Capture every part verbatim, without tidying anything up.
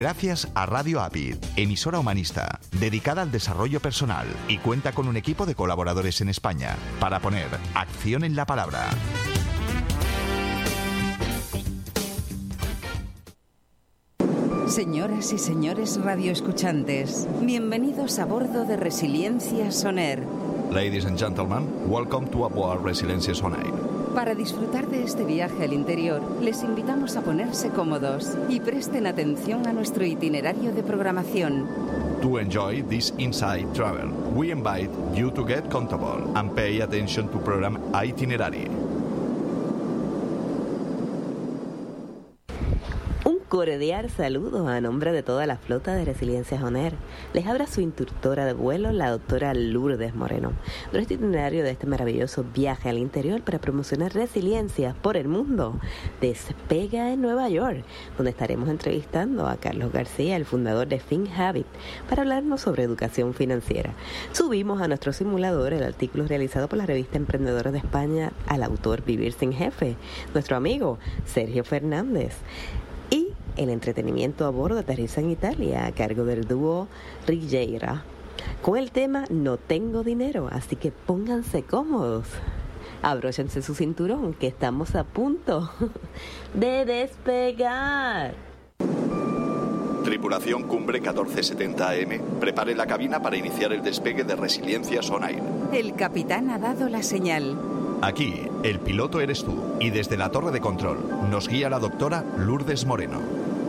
Gracias a Radio Apid, emisora humanista, dedicada al desarrollo personal y cuenta con un equipo de colaboradores en España para poner acción en la palabra. Señoras y señores radioescuchantes, bienvenidos a bordo de Resiliencia Soner. Ladies and gentlemen, welcome to aboard Resiliencia Soner. Para disfrutar de este viaje al interior, les invitamos a ponerse cómodos y presten atención a nuestro itinerario de programación. To enjoy this inside travel, we invite you to get comfortable and pay attention to program itinerary. Cordial saludo a nombre de toda la flota de Resiliencia On Air. Les habla su instructora de vuelo, la doctora Lourdes Moreno. Nuestro itinerario de este maravilloso viaje al interior para promocionar resiliencia por el mundo despega en Nueva York, donde estaremos entrevistando a Carlos García, el fundador de FinHabit, para hablarnos sobre educación financiera. Subimos a nuestro simulador el artículo realizado por la revista Emprendedores de España al autor Vivir Sin Jefe, nuestro amigo Sergio Fernández. El entretenimiento a bordo aterriza en Italia a cargo del dúo Rigeira con el tema No tengo dinero, así que pónganse cómodos, abróchense su cinturón que estamos a punto de despegar. Tripulación Cumbre catorce setenta A M, prepare la cabina para iniciar el despegue de Resiliencia Sonair. El capitán ha dado la señal. Aquí, el piloto eres tú, y desde la torre de control nos guía la doctora Lourdes Moreno.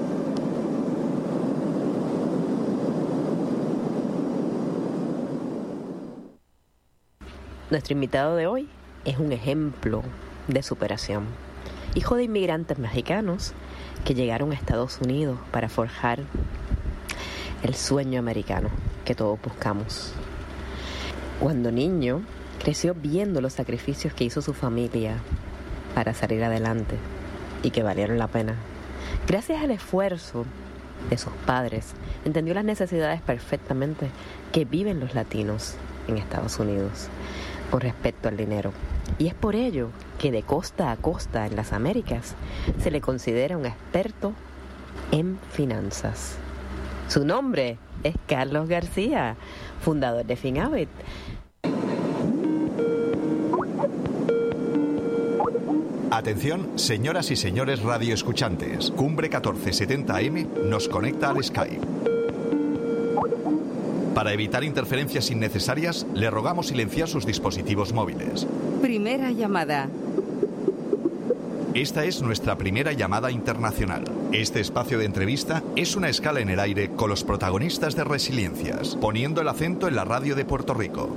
Nuestro invitado de hoy es un ejemplo de superación. Hijo de inmigrantes mexicanos que llegaron a Estados Unidos para forjar el sueño americano que todos buscamos. Cuando niño, creció viendo los sacrificios que hizo su familia para salir adelante y que valieron la pena. Gracias al esfuerzo de sus padres, entendió las necesidades perfectamente que viven los latinos en Estados Unidos con respecto al dinero. Y es por ello que de costa a costa en las Américas se le considera un experto en finanzas. Su nombre es Carlos García, fundador de FinHabit. Atención, señoras y señores radioescuchantes. Cumbre catorce setenta A M nos conecta al Skype. Para evitar interferencias innecesarias, le rogamos silenciar sus dispositivos móviles. Primera llamada. Esta es nuestra primera llamada internacional. Este espacio de entrevista es una escala en el aire con los protagonistas de Resiliencias, poniendo el acento en la radio de Puerto Rico.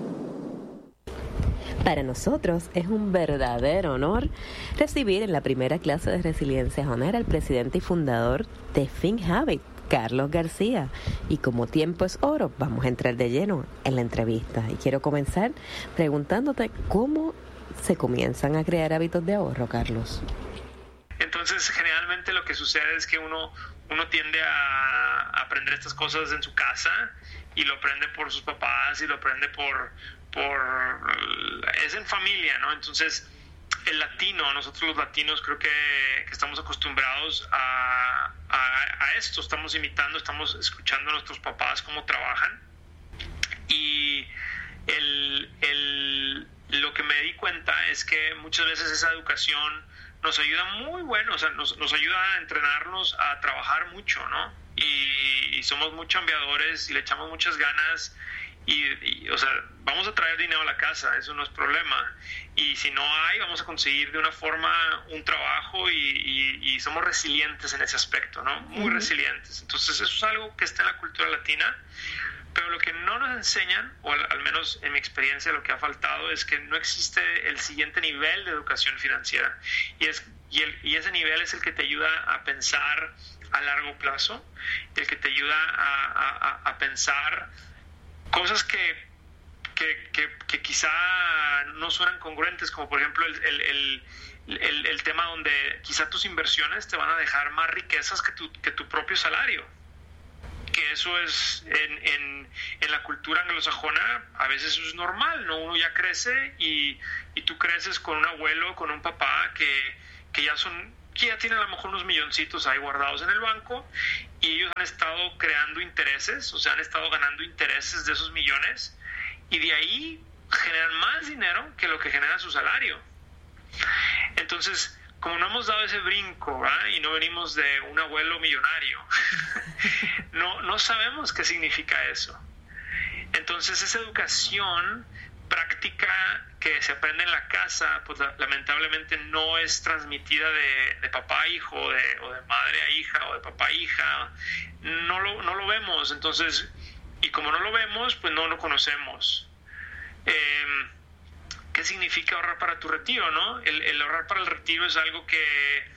Para nosotros es un verdadero honor recibir en la primera clase de Resiliencia On Air al presidente y fundador de FinHabit, Carlos García. Y como tiempo es oro, vamos a entrar de lleno en la entrevista. Y quiero comenzar preguntándote cómo se comienzan a crear hábitos de ahorro, Carlos. Entonces, generalmente lo que sucede es que uno, uno tiende a aprender estas cosas en su casa y lo aprende por sus papás y lo aprende por... por es en familia, ¿no? Entonces, el latino, nosotros los latinos creo que, que estamos acostumbrados a, a, a esto, estamos imitando, estamos escuchando a nuestros papás cómo trabajan. Y el, el, lo que me di cuenta es que muchas veces esa educación nos ayuda muy bueno, o sea, nos, nos ayuda a entrenarnos a trabajar mucho, ¿no? Y, y somos muy chambeadores y le echamos muchas ganas. Y, y, o sea, vamos a traer dinero a la casa, eso no es problema. Y si no hay, vamos a conseguir de una forma un trabajo y, y, y somos resilientes en ese aspecto, ¿no? Muy uh-huh. resilientes. Entonces, eso es algo que está en la cultura latina. Pero lo que no nos enseñan, o al, al menos en mi experiencia lo que ha faltado, es que no existe el siguiente nivel de educación financiera. Y, es, y, el, y ese nivel es el que te ayuda a pensar a largo plazo, el que te ayuda a, a, a pensar cosas que, que, que, que quizá no suenan congruentes, como por ejemplo el, el, el, el, el tema donde quizá tus inversiones te van a dejar más riquezas que tu, que tu propio salario. Que eso es, en, en, en la cultura anglosajona, a veces eso es normal, ¿no? Uno ya crece y, y tú creces con un abuelo, con un papá que, que ya son que ya tiene a lo mejor unos milloncitos ahí guardados en el banco y ellos han estado creando intereses, o sea, han estado ganando intereses de esos millones y de ahí generan más dinero que lo que genera su salario. Entonces, como no hemos dado ese brinco, ¿verdad? Y no venimos de un abuelo millonario, no, no sabemos qué significa eso. Entonces, esa educación práctica que se aprende en la casa, pues lamentablemente no es transmitida de, de papá a hijo, o de, o de madre a hija, o de papá a hija. No lo, no lo vemos. Entonces, y como no lo vemos, pues no lo conocemos. Eh, ¿Qué significa ahorrar para tu retiro, no? El, el ahorrar para el retiro es algo que,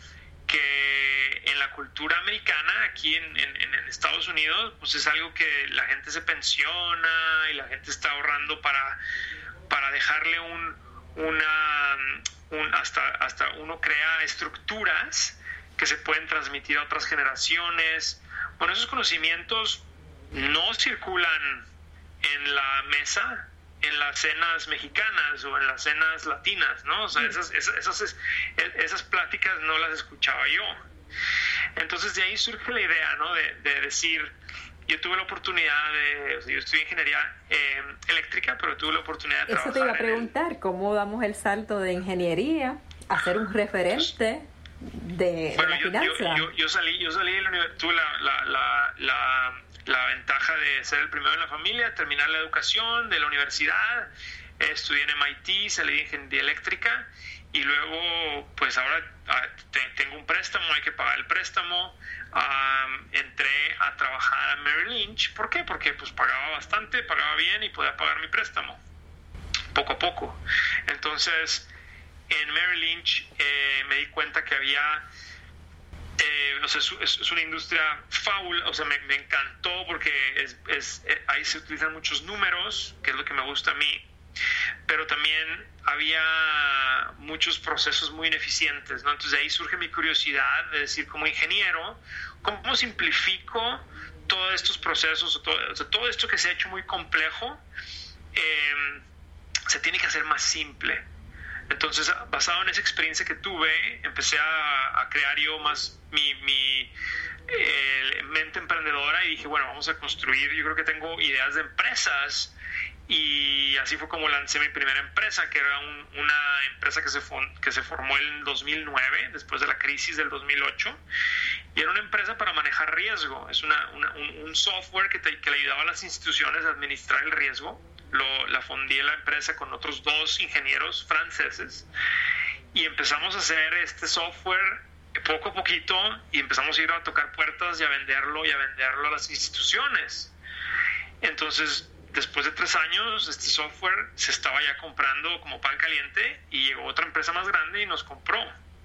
que en la cultura americana, aquí en, en, en Estados Unidos, pues es algo que la gente se pensiona y la gente está ahorrando para, para dejarle un, una, un, hasta, hasta uno crea estructuras que se pueden transmitir a otras generaciones. Bueno, esos conocimientos no circulan en la mesa, en las cenas mexicanas o en las cenas latinas, ¿no? O sea, esas, esas, esas, esas pláticas no las escuchaba yo. Entonces de ahí surge la idea, ¿no? De, de decir, yo tuve la oportunidad de, o sea, yo estudié ingeniería eh, eléctrica, pero tuve la oportunidad de Eso trabajar. te iba a preguntar, el... ¿cómo damos el salto de ingeniería a ser un referente de, bueno, de la yo, finanza? Yo, yo, yo salí, yo salí de la universidad, tuve la, la, la, la la ventaja de ser el primero en la familia, terminar la educación de la universidad, eh, estudié en M I T, salí de ingeniería eléctrica y luego pues ahora te, tengo un préstamo, hay que pagar el préstamo. Um, entré a trabajar a Merrill Lynch. ¿Por qué? Porque pues pagaba bastante, pagaba bien y podía pagar mi préstamo poco a poco. Entonces en Merrill Lynch eh, me di cuenta que había Eh, o sea, es, es una industria fabulosa, o sea, me, me encantó porque es, es, eh, ahí se utilizan muchos números, que es lo que me gusta a mí, pero también había muchos procesos muy ineficientes, ¿no? Entonces de ahí surge mi curiosidad de decir, como ingeniero, ¿cómo simplifico todos estos procesos, o todo, o sea, todo esto que se ha hecho muy complejo, eh, se tiene que hacer más simple? Entonces, basado en esa experiencia que tuve, empecé a, a crear yo más mi, mi eh, mente emprendedora y dije, bueno, vamos a construir, yo creo que tengo ideas de empresas y así fue como lancé mi primera empresa, que era un, una empresa que se, que se formó en dos mil nueve, después de la crisis del dos mil ocho, y era una empresa para manejar riesgo. Es una, una, un, un software que, te, que le ayudaba a las instituciones a administrar el riesgo. Lo, la fundí la empresa con otros dos ingenieros franceses y empezamos a hacer este software poco a poquito y empezamos a ir a tocar puertas y a venderlo y a venderlo a las instituciones. Entonces, después de tres años, este software se estaba ya comprando como pan caliente y llegó otra empresa más grande y nos compró.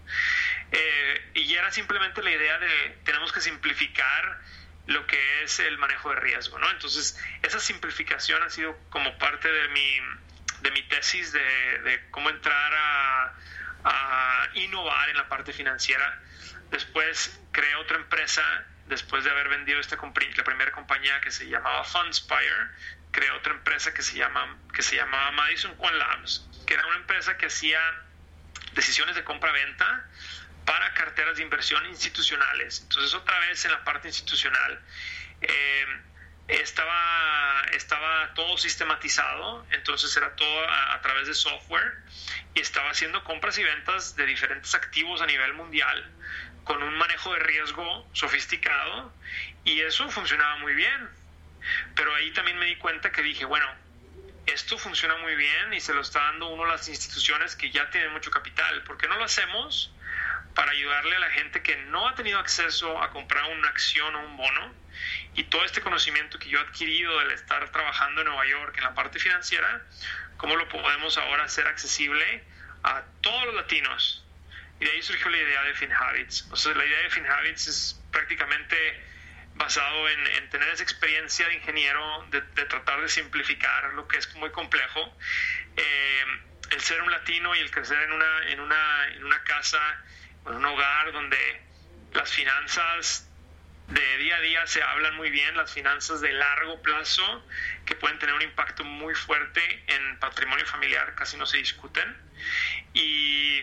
Eh, y era simplemente la idea de tenemos que simplificar lo que es el manejo de riesgo, ¿no? Entonces, esa simplificación ha sido como parte de mi, de mi tesis de, de cómo entrar a, a innovar en la parte financiera. Después creé otra empresa, después de haber vendido esta la primera compañía que se llamaba Fundspire, creé otra empresa que se, llama, que se llamaba Madison Quant Labs, que era una empresa que hacía decisiones de compra-venta para carteras de inversión institucionales. Entonces, otra vez en la parte institucional, eh, estaba, estaba todo sistematizado, entonces era todo a, a través de software y estaba haciendo compras y ventas de diferentes activos a nivel mundial con un manejo de riesgo sofisticado y eso funcionaba muy bien. Pero ahí también me di cuenta que dije, bueno, esto funciona muy bien y se lo está dando uno a las instituciones que ya tienen mucho capital. ¿Por qué no lo hacemos para ayudarle a la gente que no ha tenido acceso a comprar una acción o un bono? Y todo este conocimiento que yo he adquirido del estar trabajando en Nueva York en la parte financiera, ¿cómo lo podemos ahora hacer accesible a todos los latinos? Y de ahí surgió la idea de FinHabits. O sea, la idea de FinHabits es prácticamente basado en, en tener esa experiencia de ingeniero, de, de tratar de simplificar lo que es muy complejo. Eh, el ser un latino y el crecer en una, en una, en una casa, en un hogar donde las finanzas de día a día se hablan muy bien, las finanzas de largo plazo que pueden tener un impacto muy fuerte en patrimonio familiar casi no se discuten, y,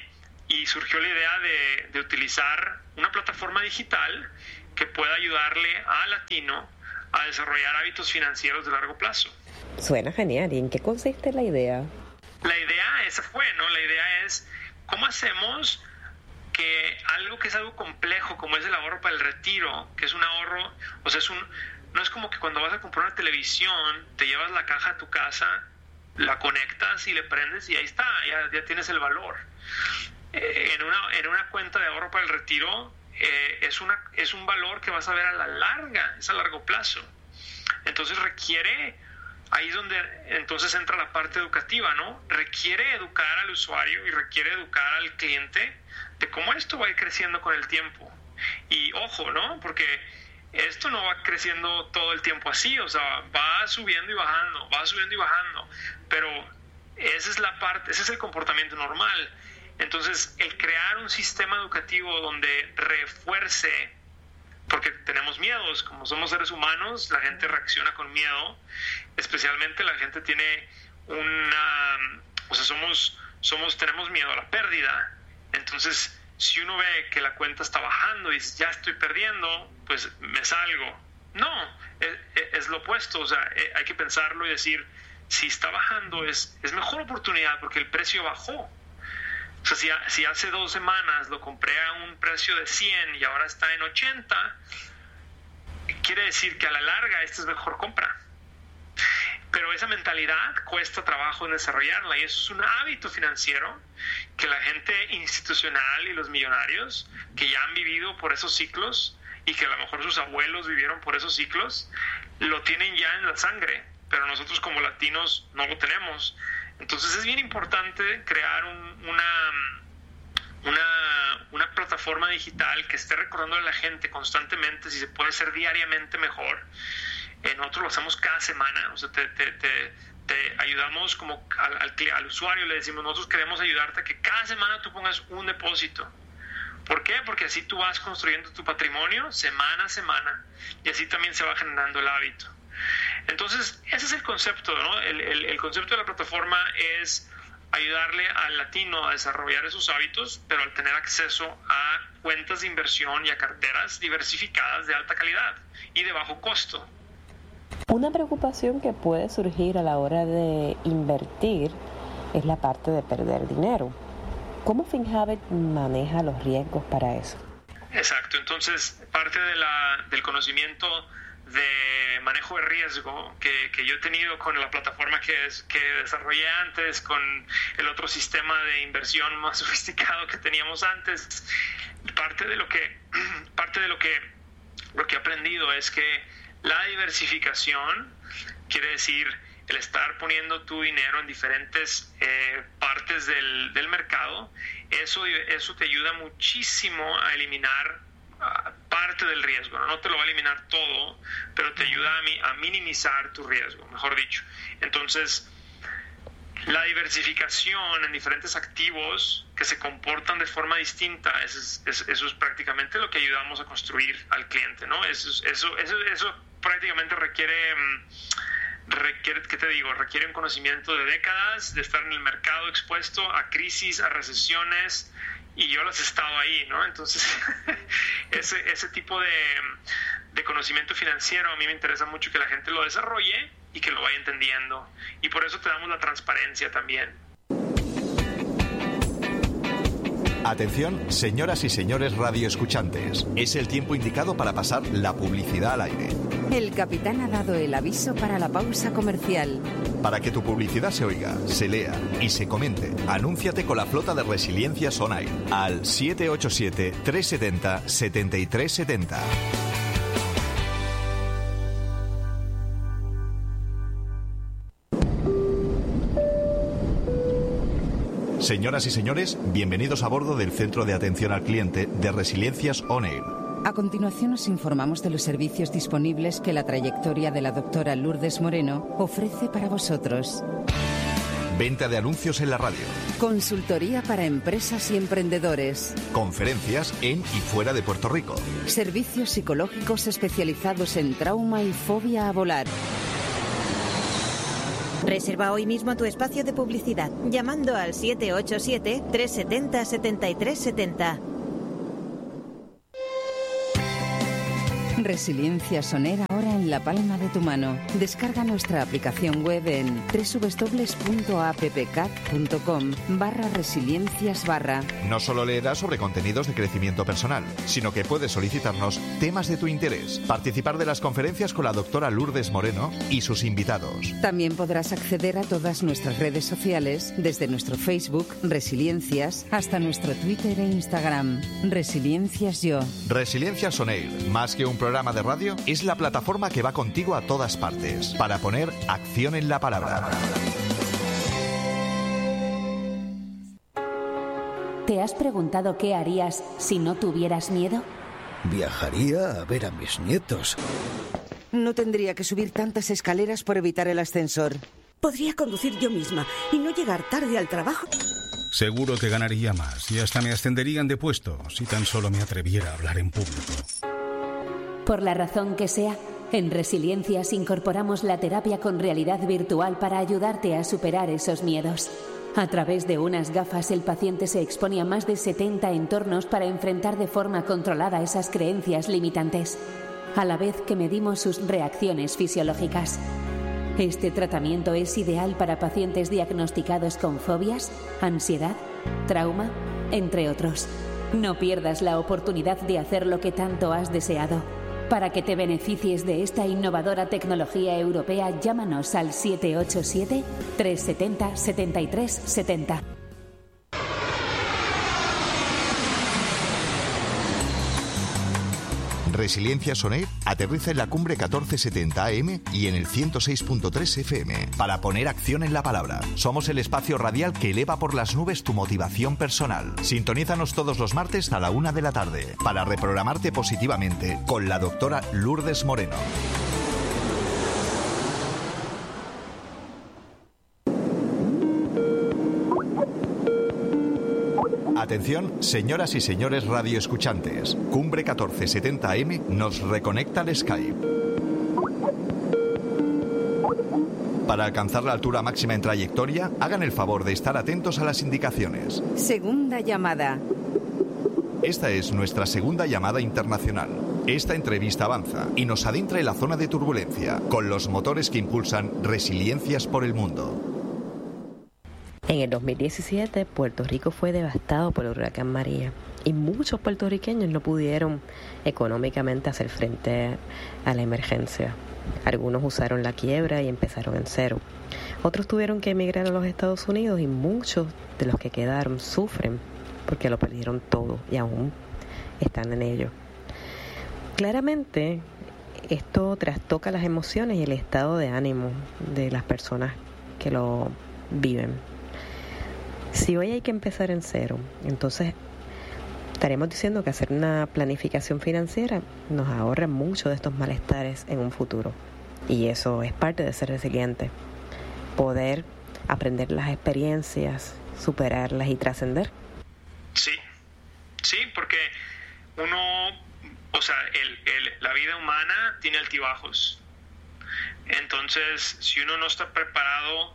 y surgió la idea de, de utilizar una plataforma digital que pueda ayudarle a Latino a desarrollar hábitos financieros de largo plazo. Suena genial. ¿Y en qué consiste la idea? La idea esa fue, ¿no? La idea es cómo hacemos que algo que es algo complejo, como es el ahorro para el retiro, que es un ahorro, o sea, es un, no es como que cuando vas a comprar una televisión, te llevas la caja a tu casa, la conectas y le prendes y ahí está, ya, ya tienes el valor. Eh, en, una, en una cuenta de ahorro para el retiro eh, es, una, es un valor que vas a ver a la larga, es a largo plazo. Entonces requiere, ahí es donde entonces entra la parte educativa, ¿no? Requiere educar al usuario y requiere educar al cliente de cómo esto va a ir creciendo con el tiempo. Y ojo, ¿no? Porque esto no va creciendo todo el tiempo así, o sea, va subiendo y bajando, va subiendo y bajando, pero esa es la parte, ese es el comportamiento normal. Entonces, el crear un sistema educativo donde refuerce, porque tenemos miedos, como somos seres humanos, la gente reacciona con miedo, especialmente la gente tiene una, o sea, somos, somos, tenemos miedo a la pérdida. Entonces, si uno ve que la cuenta está bajando y dice, ya estoy perdiendo, pues me salgo. No, es, es lo opuesto, o sea, hay que pensarlo y decir, si está bajando es, es mejor oportunidad porque el precio bajó. O sea, si, si hace dos semanas lo compré a un precio de cien y ahora está en ochenta, quiere decir que a la larga esta es mejor compra. Pero esa mentalidad cuesta trabajo en desarrollarla y eso es un hábito financiero que la gente institucional y los millonarios que ya han vivido por esos ciclos y que a lo mejor sus abuelos vivieron por esos ciclos, lo tienen ya en la sangre, pero nosotros como latinos no lo tenemos. Entonces es bien importante crear un, una, una, una plataforma digital que esté recordando a la gente constantemente si se puede hacer diariamente mejor. Eh, nosotros lo hacemos cada semana, o sea, te, te, te, te ayudamos como al, al, al usuario, le decimos, nosotros queremos ayudarte a que cada semana tú pongas un depósito. ¿Por qué? Porque así tú vas construyendo tu patrimonio semana a semana y así también se va generando el hábito. Entonces, ese es el concepto, ¿no? El, el, el concepto de la plataforma es ayudarle al latino a desarrollar esos hábitos, pero al tener acceso a cuentas de inversión y a carteras diversificadas de alta calidad y de bajo costo. Una preocupación que puede surgir a la hora de invertir es la parte de perder dinero. ¿Cómo FinHabit maneja los riesgos para eso? Exacto, entonces parte de la, del conocimiento de manejo de riesgo que, que yo he tenido con la plataforma que, es, que desarrollé antes, con el otro sistema de inversión más sofisticado que teníamos antes, parte de lo que, parte de lo que, lo que he aprendido es que la diversificación quiere decir el estar poniendo tu dinero en diferentes eh, partes del, del mercado. Eso, eso te ayuda muchísimo a eliminar uh, parte del riesgo, ¿no? No te lo va a eliminar todo, pero te ayuda a, mi, a minimizar tu riesgo, mejor dicho. Entonces, la diversificación en diferentes activos que se comportan de forma distinta, eso es, es, eso es prácticamente lo que ayudamos a construir al cliente, ¿no? Eso, eso, eso, eso prácticamente requiere, requiere, ¿qué te digo? Requiere un conocimiento de décadas, de estar en el mercado expuesto a crisis, a recesiones, y yo las he estado ahí, ¿no? Entonces, ese, ese tipo de, de conocimiento financiero a mí me interesa mucho que la gente lo desarrolle y que lo vaya entendiendo. Y por eso te damos la transparencia también. Atención, señoras y señores radioescuchantes. Es el tiempo indicado para pasar la publicidad al aire. El capitán ha dado el aviso para la pausa comercial. Para que tu publicidad se oiga, se lea y se comente, anúnciate con la flota de Resiliencia Sonair al siete ocho siete, tres siete cero, siete tres siete cero. Señoras y señores, bienvenidos a bordo del Centro de Atención al Cliente de Resiliencias On Air. A continuación os informamos de los servicios disponibles que la trayectoria de la doctora Lourdes Moreno ofrece para vosotros. Venta de anuncios en la radio. Consultoría para empresas y emprendedores. Conferencias en y fuera de Puerto Rico. Servicios psicológicos especializados en trauma y fobia a volar. Reserva hoy mismo tu espacio de publicidad llamando al siete ocho siete, tres siete cero, siete tres siete cero. Resiliencia Soner ahora en la palma de tu mano. Descarga nuestra aplicación web en www.appcat.com barra resiliencias barra. No solo leerás sobre contenidos de crecimiento personal, sino que puedes solicitarnos temas de tu interés, participar de las conferencias con la doctora Lourdes Moreno y sus invitados. También podrás acceder a todas nuestras redes sociales, desde nuestro Facebook, Resiliencias, hasta nuestro Twitter e Instagram, Resiliencias Yo. Resiliencia Soner, más que un programa de radio, es la plataforma que va contigo a todas partes para poner acción en la palabra. ¿Te has preguntado qué harías si no tuvieras miedo? Viajaría a ver a mis nietos. No tendría que subir tantas escaleras por evitar el ascensor. Podría conducir yo misma y no llegar tarde al trabajo. Seguro que ganaría más y hasta me ascenderían de puesto si tan solo me atreviera a hablar en público. Por la razón que sea, en Resiliencias incorporamos la terapia con realidad virtual para ayudarte a superar esos miedos. A través de unas gafas, el paciente se expone a más de setenta entornos para enfrentar de forma controlada esas creencias limitantes, a la vez que medimos sus reacciones fisiológicas. Este tratamiento es ideal para pacientes diagnosticados con fobias, ansiedad, trauma, entre otros. No pierdas la oportunidad de hacer lo que tanto has deseado. Para que te beneficies de esta innovadora tecnología europea, llámanos al siete ocho siete, tres siete cero, siete tres siete cero. Resiliencia Soner aterriza en la cumbre catorce setenta A M y en el ciento seis punto tres F M para poner acción en la palabra. Somos el espacio radial que eleva por las nubes tu motivación personal. Sintonízanos todos los martes a la una de la tarde para reprogramarte positivamente con la doctora Lourdes Moreno. Atención, señoras y señores radioescuchantes. Cumbre catorce setenta A M nos reconecta al Skype. Para alcanzar la altura máxima en trayectoria, hagan el favor de estar atentos a las indicaciones. Segunda llamada. Esta es nuestra segunda llamada internacional. Esta entrevista avanza y nos adentra en la zona de turbulencia, con los motores que impulsan resiliencias por el mundo. En el dos mil diecisiete, Puerto Rico fue devastado por el huracán María y muchos puertorriqueños no pudieron económicamente hacer frente a la emergencia. Algunos usaron la quiebra y empezaron en cero. Otros tuvieron que emigrar a los Estados Unidos y muchos de los que quedaron sufren porque lo perdieron todo y aún están en ello. Claramente, esto trastoca las emociones y el estado de ánimo de las personas que lo viven. Si hoy hay que empezar en cero, entonces estaremos diciendo que hacer una planificación financiera nos ahorra mucho de estos malestares en un futuro. Y eso es parte de ser resiliente. Poder aprender las experiencias, superarlas y trascender. Sí, sí, porque uno, o sea, el, el, la vida humana tiene altibajos. Entonces, si uno no está preparado,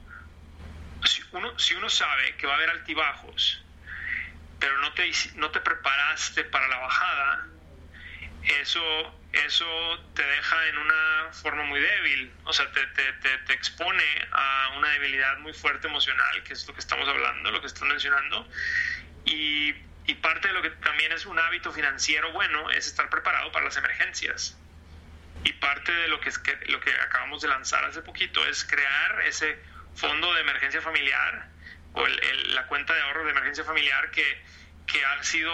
Si uno, si uno sabe que va a haber altibajos, pero no te, no te preparaste para la bajada, eso, eso te deja en una forma muy débil, o sea, te, te, te, te expone a una debilidad muy fuerte emocional, que es lo que estamos hablando, lo que están mencionando, y, y parte de lo que también es un hábito financiero bueno es estar preparado para las emergencias. Y parte de lo que, es que, lo que acabamos de lanzar hace poquito es crear ese fondo de emergencia familiar o el, el, la cuenta de ahorro de emergencia familiar que, que ha sido,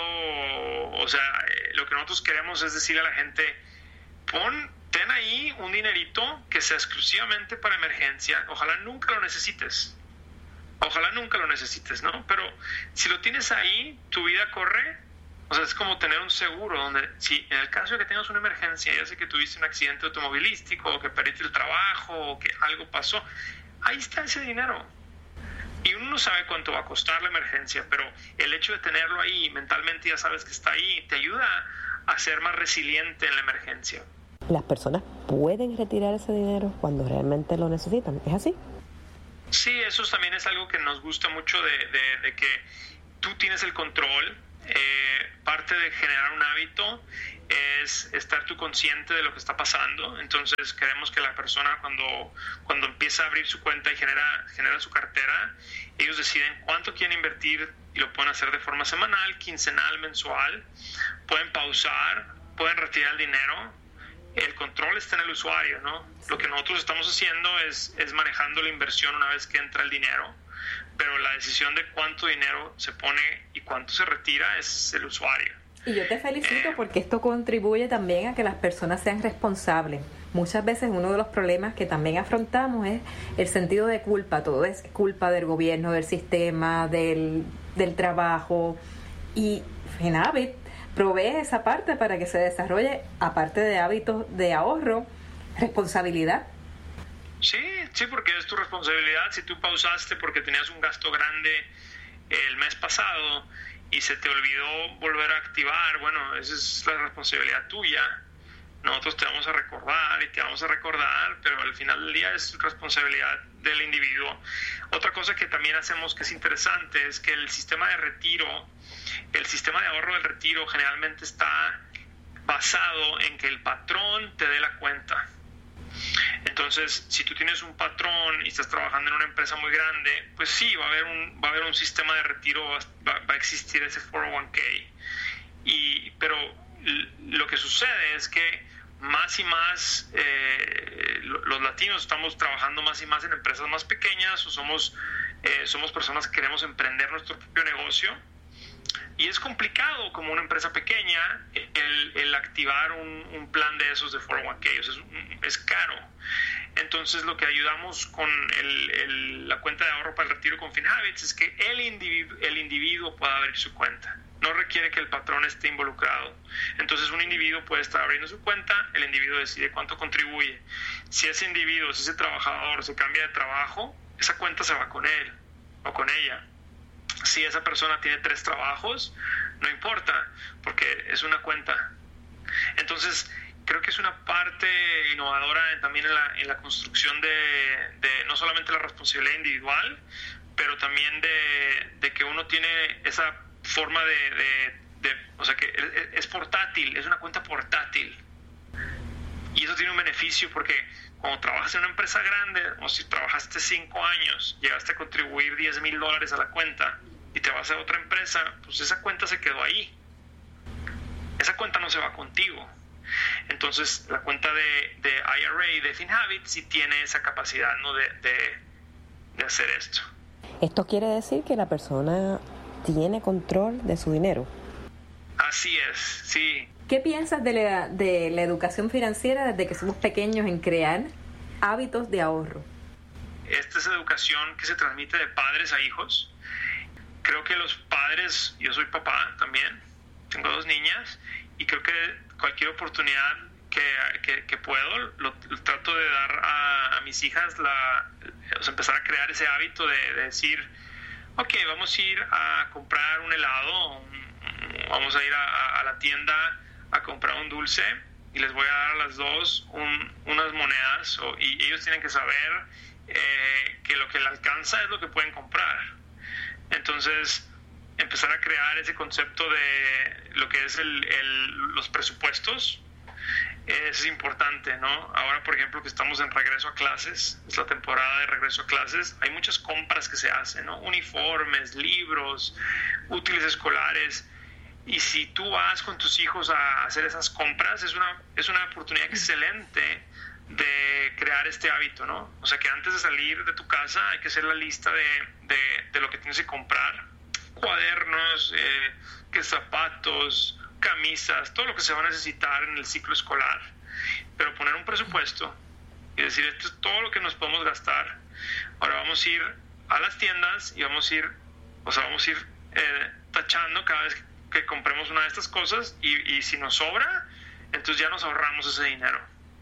o sea, eh, lo que nosotros queremos es decirle a la gente, pon, ten ahí un dinerito que sea exclusivamente para emergencia, ojalá nunca lo necesites, ojalá nunca lo necesites, ¿no? Pero si lo tienes ahí, tu vida corre, o sea, es como tener un seguro donde si en el caso de que tengas una emergencia, ya sé que tuviste un accidente automovilístico o que perdiste el trabajo o que algo pasó, ahí está ese dinero. Y uno no sabe cuánto va a costar la emergencia, pero el hecho de tenerlo ahí, mentalmente ya sabes que está ahí, te ayuda a ser más resiliente en la emergencia. Las personas pueden retirar ese dinero cuando realmente lo necesitan, ¿es así? Sí, eso también es algo que nos gusta mucho de, de, de que tú tienes el control. Eh, parte de generar un hábito es estar tú consciente de lo que está pasando. Entonces queremos que la persona cuando, cuando empieza a abrir su cuenta y genera, genera su cartera, ellos deciden cuánto quieren invertir y lo pueden hacer de forma semanal, quincenal, mensual. Pueden pausar, pueden retirar el dinero. El control está en el usuario, ¿no? Lo que nosotros estamos haciendo es, es manejando la inversión una vez que entra el dinero, pero la decisión de cuánto dinero se pone y cuánto se retira es el usuario. Y yo te felicito eh, porque esto contribuye también a que las personas sean responsables. Muchas veces uno de los problemas que también afrontamos es el sentido de culpa. Todo es culpa del gobierno, del sistema, del, del trabajo. Y FinHabit provee esa parte para que se desarrolle, aparte de hábitos de ahorro, responsabilidad. Sí, sí, porque es tu responsabilidad. Si tú pausaste porque tenías un gasto grande el mes pasado y se te olvidó volver a activar, bueno, esa es la responsabilidad tuya. Nosotros te vamos a recordar y te vamos a recordar, pero al final del día es responsabilidad del individuo. Otra cosa que también hacemos que es interesante es que el sistema de retiro, el sistema de ahorro del retiro generalmente está basado en que el patrón te dé la cuenta. Entonces, si tú tienes un patrón y estás trabajando en una empresa muy grande, pues sí, va a haber un, va a haber un sistema de retiro, va, va a existir ese cuatro oh uno k. Y, pero lo que sucede es que más y más eh, los latinos estamos trabajando más y más en empresas más pequeñas o somos, eh, somos personas que queremos emprender nuestro propio negocio. Y es complicado como una empresa pequeña el, el activar un, un plan de esos de cuatro oh uno k, o sea, es, es caro. Entonces lo que ayudamos con el, el, la cuenta de ahorro para el retiro con FinHabit es que el individuo, el individuo pueda abrir su cuenta. No requiere que el patrón esté involucrado. Entonces un individuo puede estar abriendo su cuenta, el individuo decide cuánto contribuye. Si ese individuo, si ese trabajador se cambia de trabajo, esa cuenta se va con él o con ella. Si esa persona tiene tres trabajos, no importa, porque es una cuenta. Entonces, creo que es una parte innovadora también en la, en la construcción de, de no solamente la responsabilidad individual, pero también de, de que uno tiene esa forma de, de, de, o sea, que es, es portátil, es una cuenta portátil. Y eso tiene un beneficio porque cuando trabajas en una empresa grande, o si trabajaste cinco años, llegaste a contribuir diez mil dólares a la cuenta y te vas a otra empresa, pues esa cuenta se quedó ahí. Esa cuenta no se va contigo. Entonces, la cuenta de, de I R A de FinHabit sí tiene esa capacidad, ¿no?, de, de, de hacer esto. Esto quiere decir que la persona tiene control de su dinero. Así es, sí. ¿Qué piensas de la, de la educación financiera desde que somos pequeños en crear hábitos de ahorro? Esta es educación que se transmite de padres a hijos. Creo que los padres, yo soy papá también, tengo dos niñas, y creo que cualquier oportunidad que, que, que puedo, lo, lo trato de dar a, a mis hijas, la, o sea, empezar a crear ese hábito de, de decir, ok, vamos a ir a comprar un helado, un, vamos a ir a, a la tienda a comprar un dulce y les voy a dar a las dos un, unas monedas o, y ellos tienen que saber eh, que lo que les alcanza es lo que pueden comprar. Entonces, empezar a crear ese concepto de lo que es el, el, los presupuestos es importante, ¿no? Ahora, por ejemplo, que estamos en regreso a clases, es la temporada de regreso a clases, hay muchas compras que se hacen, ¿no? Uniformes, libros, útiles escolares. Y si tú vas con tus hijos a hacer esas compras, es una, es una oportunidad excelente de crear este hábito, ¿no? O sea, que antes de salir de tu casa hay que hacer la lista de, de, de lo que tienes que comprar. Cuadernos, eh, que zapatos, camisas, todo lo que se va a necesitar en el ciclo escolar. Pero poner un presupuesto y decir, esto es todo lo que nos podemos gastar. Ahora vamos a ir a las tiendas y vamos a ir, o sea, vamos a ir eh, tachando cada vez que que compremos una de estas cosas y, y si nos sobra, entonces ya nos ahorramos ese dinero.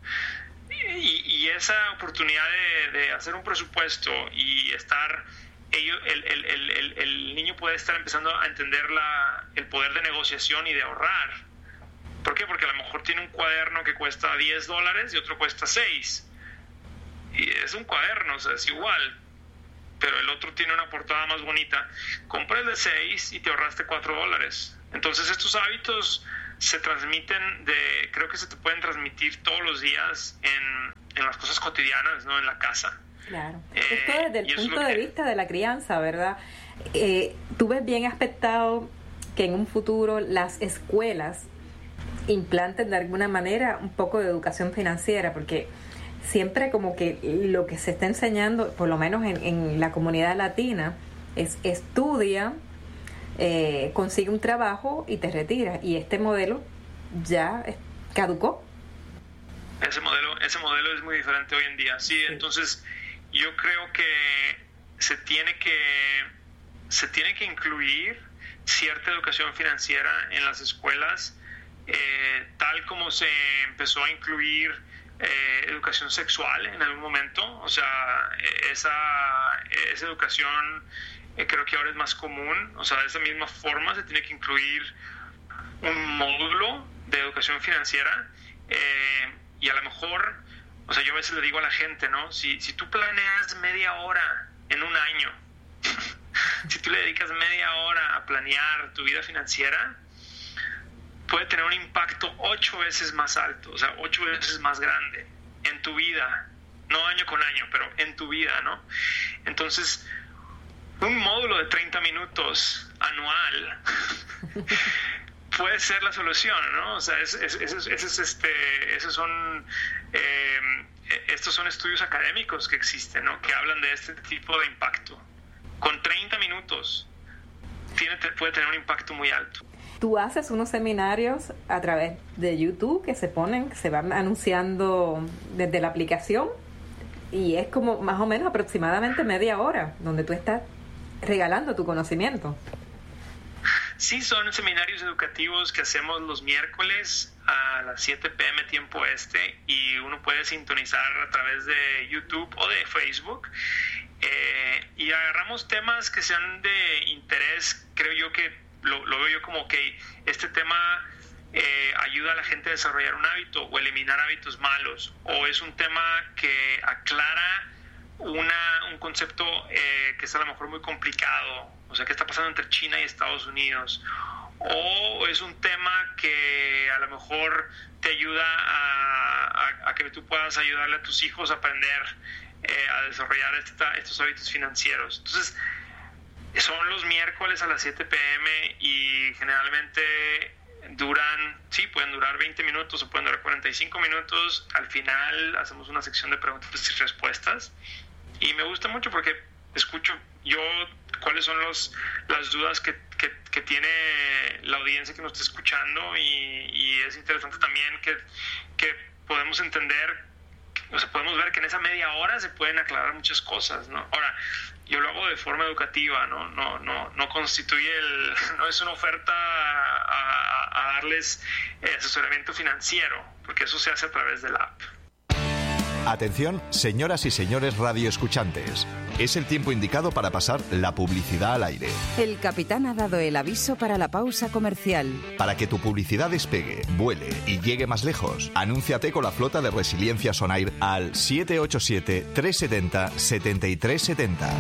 Y, y esa oportunidad de, de hacer un presupuesto y estar, ellos, el, el, el, el, el niño puede estar empezando a entender la, el poder de negociación y de ahorrar. ¿Por qué? Porque a lo mejor tiene un cuaderno que cuesta diez dólares y otro cuesta seis. Y es un cuaderno, o sea, es igual. pero el otro tiene una portada más bonita. Compra el de seis y te ahorraste cuatro dólares. Entonces estos hábitos se transmiten de, creo que se te pueden transmitir todos los días en, en las cosas cotidianas, ¿no? En la casa. Claro. Eh, Esto desde el punto de que... vista de la crianza, ¿verdad? Eh, ¿Tú ves bien aspectado que en un futuro las escuelas implanten de alguna manera un poco de educación financiera? Porque siempre como que lo que se está enseñando, por lo menos en, en la comunidad latina, es estudia, eh, consigue un trabajo y te retira. Y este modelo ya caducó. Ese modelo, ese modelo es muy diferente hoy en día. Sí, sí. Entonces yo creo que se tiene que se tiene que incluir cierta educación financiera en las escuelas, eh, tal como se empezó a incluir eh, educación sexual en algún momento. O sea, esa, esa educación eh, creo que ahora es más común. O sea, de esa misma forma se tiene que incluir un módulo de educación financiera, eh, y a lo mejor, o sea, yo a veces le digo a la gente, ¿no? Si, si tú planeas media hora en un año, si tú le dedicas media hora a planear tu vida financiera, puede tener un impacto ocho veces más alto, o sea, ocho veces más grande en tu vida, no año con año, pero en tu vida, ¿no? Entonces, un módulo de treinta minutos anual puede ser la solución, ¿no? O sea, es, es, es, es, es este, esos son, eh, estos son estudios académicos que existen, ¿no? Que hablan de este tipo de impacto. Con treinta minutos tiene, puede tener un impacto muy alto. Tú haces unos seminarios a través de YouTube que se ponen, que se van anunciando desde la aplicación, y es como más o menos aproximadamente media hora donde tú estás regalando tu conocimiento. Sí, son seminarios educativos que hacemos los miércoles a las siete p m tiempo este, y uno puede sintonizar a través de YouTube o de Facebook, eh, y agarramos temas que sean de interés. Creo yo que lo, lo veo yo como que este tema eh, ayuda a la gente a desarrollar un hábito o eliminar hábitos malos, o es un tema que aclara una, un concepto eh, que es a lo mejor muy complicado, o sea, qué está pasando entre China y Estados Unidos, o es un tema que a lo mejor te ayuda a, a, a que tú puedas ayudarle a tus hijos a aprender eh, a desarrollar esta, estos hábitos financieros. Entonces, son los miércoles a las siete p m y generalmente duran, sí, pueden durar veinte minutos o pueden durar cuarenta y cinco minutos. Al final hacemos una sección de preguntas y respuestas, y me gusta mucho porque escucho yo cuáles son los, las dudas que, que, que tiene la audiencia que nos está escuchando, y, y es interesante también que, que podemos entender, o sea, podemos ver que en esa media hora se pueden aclarar muchas cosas, ¿no? Ahora, yo lo hago de forma educativa, no, no, no, no constituye el, no es una oferta a, a, a darles asesoramiento financiero, porque eso se hace a través de la app. Atención, señoras y señores radioescuchantes. Es el tiempo indicado para pasar la publicidad al aire. El capitán ha dado el aviso para la pausa comercial. Para que tu publicidad despegue, vuele y llegue más lejos, anúnciate con la flota de Resiliencia On Air al siete ocho siete, tres siete cero, siete tres siete cero.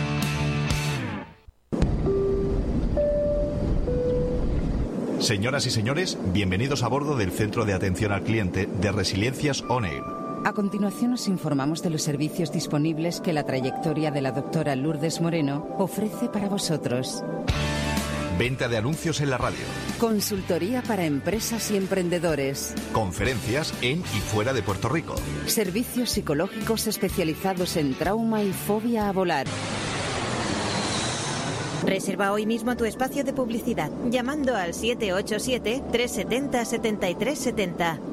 Señoras y señores, bienvenidos a bordo del Centro de Atención al Cliente de Resiliencias On Air. A continuación os informamos de los servicios disponibles que la trayectoria de la doctora Lourdes Moreno ofrece para vosotros. Venta de anuncios en la radio. Consultoría para empresas y emprendedores. Conferencias en y fuera de Puerto Rico. Servicios psicológicos especializados en trauma y fobia a volar. Reserva hoy mismo tu espacio de publicidad llamando al siete ocho siete, tres siete cero, siete tres siete cero.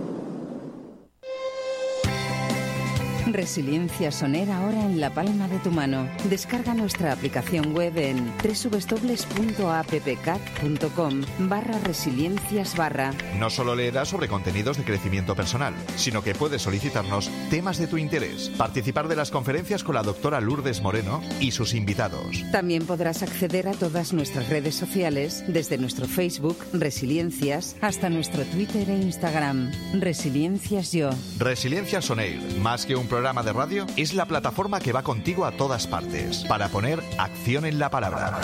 Resiliencia On Air ahora en la palma de tu mano. Descarga nuestra aplicación web en www.appcat.com barra resiliencias barra. No solo leerás sobre contenidos de crecimiento personal, sino que puedes solicitarnos temas de tu interés, participar de las conferencias con la doctora Lourdes Moreno y sus invitados. También podrás acceder a todas nuestras redes sociales, desde nuestro Facebook, Resiliencias, hasta nuestro Twitter e Instagram, Resiliencias Yo. Resiliencias On Air, más que un programa de radio es la plataforma que va contigo a todas partes para poner acción en la palabra.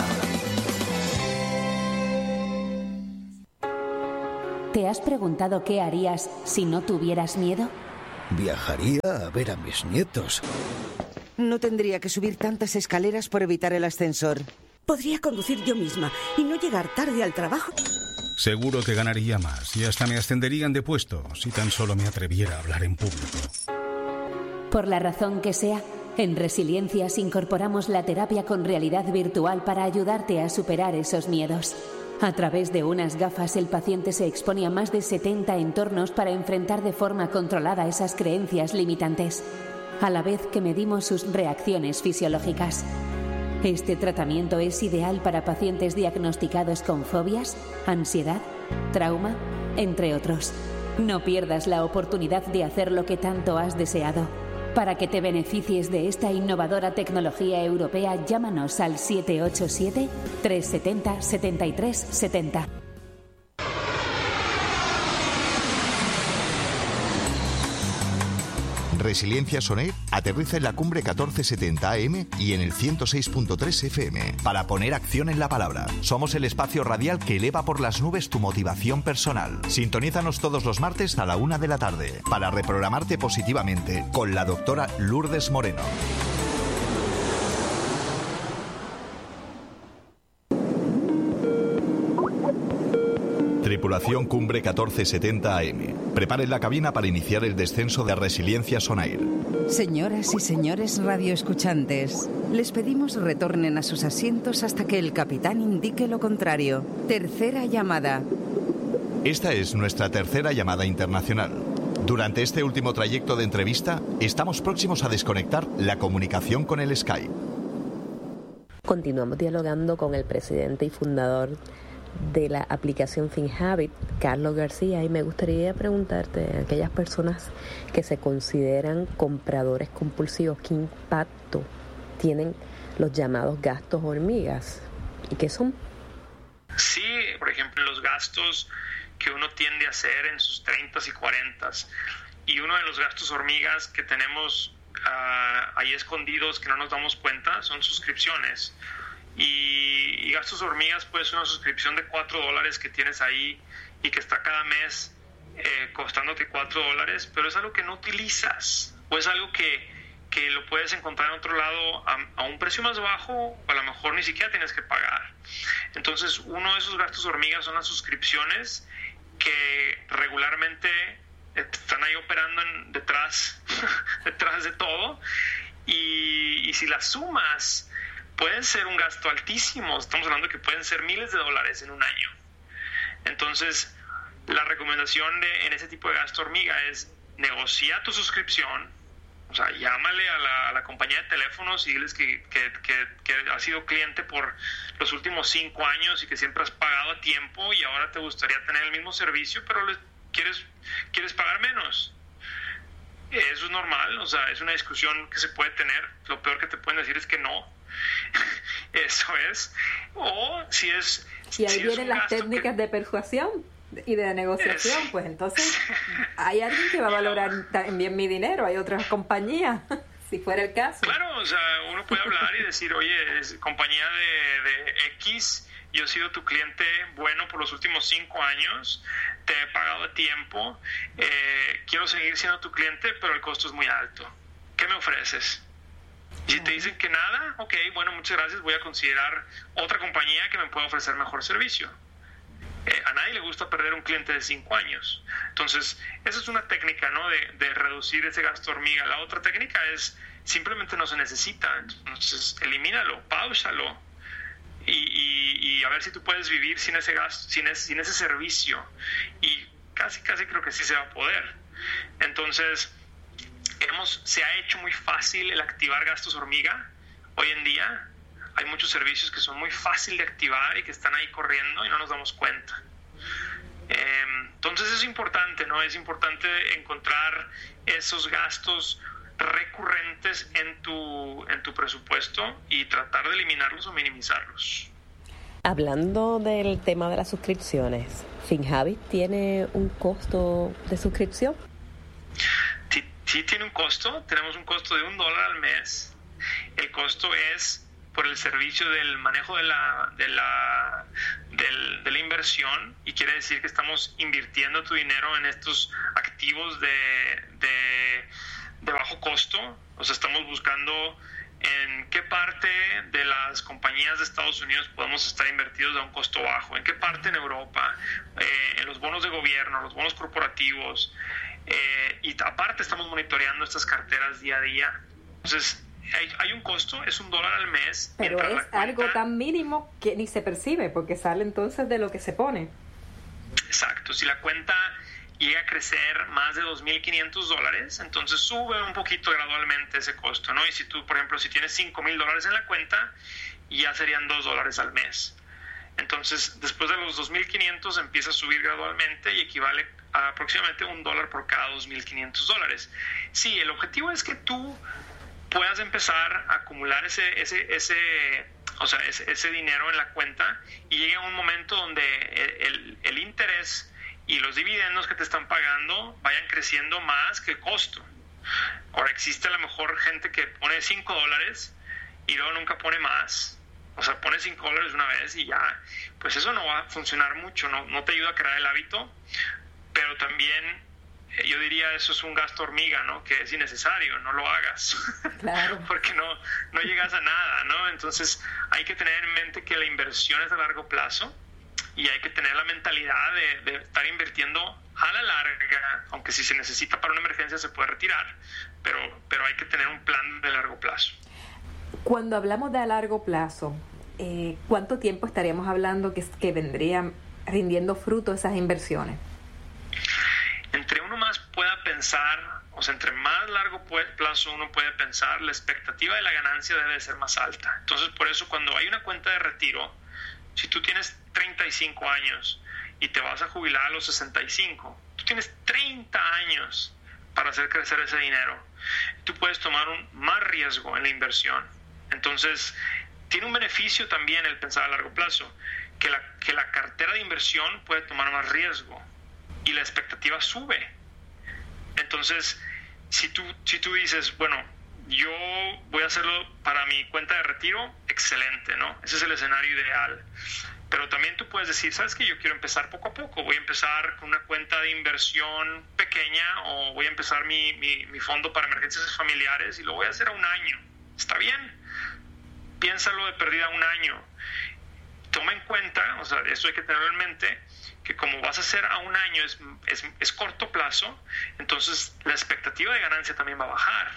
¿Te has preguntado qué harías si no tuvieras miedo? Viajaría a ver a mis nietos. No tendría que subir tantas escaleras por evitar el ascensor. Podría conducir yo misma y no llegar tarde al trabajo. Seguro que ganaría más y hasta me ascenderían de puesto si tan solo me atreviera a hablar en público. Por la razón que sea, en Resiliencias incorporamos la terapia con realidad virtual para ayudarte a superar esos miedos. A través de unas gafas, el paciente se expone a más de setenta entornos para enfrentar de forma controlada esas creencias limitantes, a la vez que medimos sus reacciones fisiológicas. Este tratamiento es ideal para pacientes diagnosticados con fobias, ansiedad, trauma, entre otros. No pierdas la oportunidad de hacer lo que tanto has deseado. Para que te beneficies de esta innovadora tecnología europea, llámanos al siete ocho siete, tres siete cero, siete tres siete cero. Resiliencia Sonair aterriza en la cumbre catorce setenta A M y en el ciento seis punto tres F M para poner acción en la palabra. Somos el espacio radial que eleva por las nubes tu motivación personal. Sintonízanos todos los martes a la una de la tarde para reprogramarte positivamente con la doctora Lourdes Moreno. Tripulación Cumbre catorce setenta A M. Preparen la cabina para iniciar el descenso de Resiliencia Sonair. Señoras y señores radioescuchantes, les pedimos retornen a sus asientos hasta que el capitán indique lo contrario. Tercera llamada. Esta es nuestra tercera llamada internacional. Durante este último trayecto de entrevista, estamos próximos a desconectar la comunicación con el Skype. Continuamos dialogando con el presidente y fundador de la aplicación FinHabit, Carlos García, y me gustaría preguntarte a aquellas personas que se consideran compradores compulsivos, ¿qué impacto tienen los llamados gastos hormigas? ¿Y qué son? Sí, por ejemplo, los gastos que uno tiende a hacer en sus treintas y cuarentas. Y uno de los gastos hormigas que tenemos uh, ahí escondidos que no nos damos cuenta son suscripciones. Y, y gastos hormigas puede ser una suscripción de cuatro dólares que tienes ahí y que está cada mes eh, costándote cuatro dólares, pero es algo que no utilizas o es algo que, que lo puedes encontrar en otro lado a, a un precio más bajo o a lo mejor ni siquiera tienes que pagar. Entonces uno de esos gastos hormigas son las suscripciones que regularmente están ahí operando en, detrás, detrás de todo y, y si las sumas pueden ser un gasto altísimo. Estamos hablando de que pueden ser miles de dólares en un año. Entonces, la recomendación de, en ese tipo de gasto hormiga es negocia tu suscripción. O sea, llámale a la, a la compañía de teléfonos y diles que, que, que, que has sido cliente por los últimos cinco años y que siempre has pagado a tiempo y ahora te gustaría tener el mismo servicio, pero le, quieres, quieres pagar menos. Eso es normal, o sea, es una discusión que se puede tener. Lo peor que te pueden decir es que no. Eso es. O si es... Y ahí si vienen las técnicas que... de persuasión y de negociación, es... pues entonces hay alguien que va a valorar también mi dinero, hay otras compañías, si fuera el caso. Claro, o sea, uno puede hablar y decir, oye, es compañía de, de X, yo he sido tu cliente bueno por los últimos cinco años, te he pagado a tiempo, eh, quiero seguir siendo tu cliente, pero el costo es muy alto. ¿Qué me ofreces? Y si te dicen que nada, ok, bueno, muchas gracias, voy a considerar otra compañía que me pueda ofrecer mejor servicio. Eh, a nadie le gusta perder un cliente de cinco años. Entonces, esa es una técnica, ¿no? De, de reducir ese gasto hormiga. La otra técnica es simplemente no se necesita. Entonces, elimínalo, páusalo y, y, y a ver si tú puedes vivir sin ese gasto, sin ese, sin ese servicio. Y casi, casi creo que sí se va a poder. Entonces, hemos, se ha hecho muy fácil el activar gastos hormiga. Hoy en día hay muchos servicios que son muy fácil de activar y que están ahí corriendo y no nos damos cuenta. Eh, entonces es importante, ¿no? Es importante encontrar esos gastos recurrentes en tu, en tu presupuesto y tratar de eliminarlos o minimizarlos. Hablando del tema de las suscripciones, FinHabit tiene un costo de suscripción. sí tiene un costo, tenemos un costo de un dólar al mes. El costo es por el servicio del manejo de la, de la, del, de la inversión, y quiere decir que estamos invirtiendo tu dinero en estos activos de, de, de bajo costo. O sea, estamos buscando en qué parte de las compañías de Estados Unidos podemos estar invertidos a un costo bajo, en qué parte en Europa, eh, en los bonos de gobierno, los bonos corporativos, eh, y aparte estamos monitoreando estas carteras día a día. Entonces, Hay, hay un costo, es un dólar al mes. Pero es cuenta, algo tan mínimo que ni se percibe, porque sale entonces de lo que se pone. Exacto, si la cuenta llega a crecer más de dos mil quinientos dólares, entonces sube un poquito gradualmente ese costo, ¿no? Y si tú, por ejemplo, si tienes cinco mil dólares en la cuenta, ya serían dos dólares al mes. Entonces, después de los dos mil quinientos empieza a subir gradualmente y equivale a aproximadamente un dólar por cada dos mil quinientos dólares. Sí, el objetivo es que tú puedas empezar a acumular ese, ese, ese, o sea, ese, ese dinero en la cuenta, y llegue a un momento donde el, el, el interés y los dividendos que te están pagando vayan creciendo más que el costo. Ahora, existe a lo mejor gente que pone cinco dólares y luego nunca pone más. O sea, pone cinco dólares una vez y ya. Pues eso no va a funcionar mucho, no, no te ayuda a crear el hábito, pero también yo diría eso es un gasto hormiga, ¿no? Que es innecesario, no lo hagas. Claro. Porque no, no llegas a nada, ¿no? Entonces hay que tener en mente que la inversión es a largo plazo, y hay que tener la mentalidad de, de estar invirtiendo a la larga, aunque si se necesita para una emergencia se puede retirar, pero, pero hay que tener un plan de largo plazo. Cuando hablamos de a largo plazo, eh, ¿cuánto tiempo estaríamos hablando que, que vendrían rindiendo fruto esas inversiones? Entre uno más pueda pensar, o sea, entre más largo plazo uno puede pensar, la expectativa de la ganancia debe ser más alta. Entonces, por eso cuando hay una cuenta de retiro, si tú tienes treinta y cinco años y te vas a jubilar a los sesenta y cinco, tú tienes treinta años para hacer crecer ese dinero. Tú puedes tomar un más riesgo en la inversión. Entonces, tiene un beneficio también el pensar a largo plazo, que la, que la cartera de inversión puede tomar más riesgo y la expectativa sube. Entonces, si tú, si tú dices, bueno, yo voy a hacerlo para mi cuenta de retiro, excelente, ¿no? Ese es el escenario ideal. Pero también tú puedes decir, ¿sabes qué? Yo quiero empezar poco a poco. Voy a empezar con una cuenta de inversión pequeña, o voy a empezar mi, mi, mi fondo para emergencias familiares y lo voy a hacer a un año. ¿Está bien? Piénsalo de perdida un año. Toma en cuenta, o sea, eso hay que tenerlo en mente, que como vas a hacer a un año es, es, es corto plazo, entonces la expectativa de ganancia también va a bajar.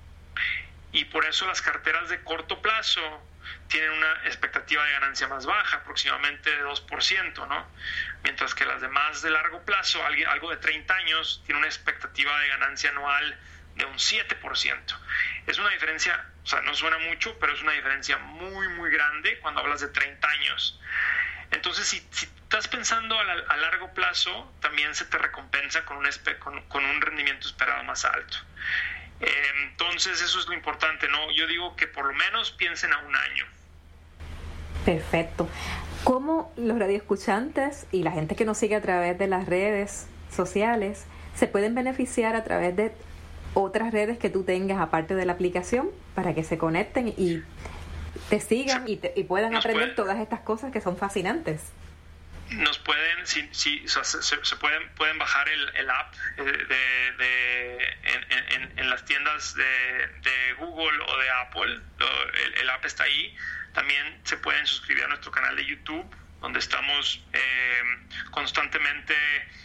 Y por eso las carteras de corto plazo tienen una expectativa de ganancia más baja, aproximadamente de dos por ciento, ¿no? Mientras que las demás de largo plazo, algo de treinta años, tiene una expectativa de ganancia anual de un siete por ciento. Es una diferencia, o sea, no suena mucho, pero es una diferencia muy, muy grande cuando hablas de treinta años. Entonces, si, si estás pensando a, la, a largo plazo, también se te recompensa con un, espe, con, con un rendimiento esperado más alto. Eh, entonces, eso es lo importante, ¿no? Yo digo que por lo menos piensen a un año. Perfecto. ¿Cómo los radioescuchantes y la gente que nos sigue a través de las redes sociales se pueden beneficiar a través de otras redes que tú tengas aparte de la aplicación, para que se conecten y te sigan y, te, y puedan nos aprender pueden, todas estas cosas que son fascinantes? Nos pueden, sí, sí, o sea, se, se pueden, pueden bajar el, el app de, de, de en, en, en las tiendas de, de Google o de Apple. Lo, el, el app está ahí. También se pueden suscribir a nuestro canal de YouTube, donde estamos eh, constantemente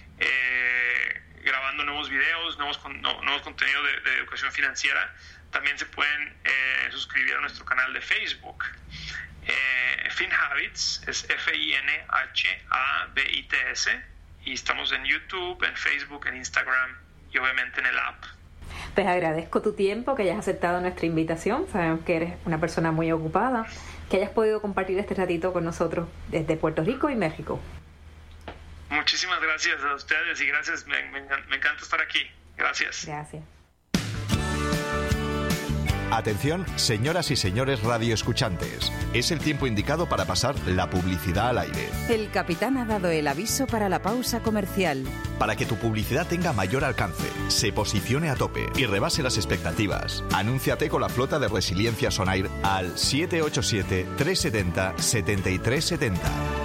eh, grabando nuevos videos, nuevos, no, nuevos contenidos de, de educación financiera. También se pueden eh, suscribir a nuestro canal de Facebook. Eh, FinHabits es F I N H A B I T S, y estamos en YouTube, en Facebook, en Instagram y obviamente en el app. Pues agradezco tu tiempo, que hayas aceptado nuestra invitación. Sabemos que eres una persona muy ocupada, que hayas podido compartir este ratito con nosotros desde Puerto Rico y México. Muchísimas gracias a ustedes y gracias, me, me, me encanta estar aquí. Gracias. Gracias. Atención, señoras y señores radioescuchantes. Es el tiempo indicado para pasar la publicidad al aire. El capitán ha dado el aviso para la pausa comercial. Para que tu publicidad tenga mayor alcance, se posicione a tope y rebase las expectativas, anúnciate con la flota de Resiliencia Sonair al siete ocho siete, tres siete cero, siete tres siete cero.